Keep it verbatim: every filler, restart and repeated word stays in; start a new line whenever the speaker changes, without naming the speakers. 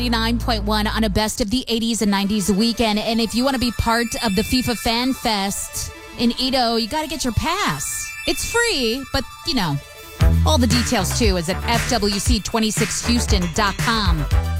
ninety-nine point one on a best of the eighties and nineties weekend. And if you want to be part of the FIFA Fan Fest in Edo, you got to get your pass. It's free, but, you know, all the details, too, is at F W C twenty-six Houston dot com.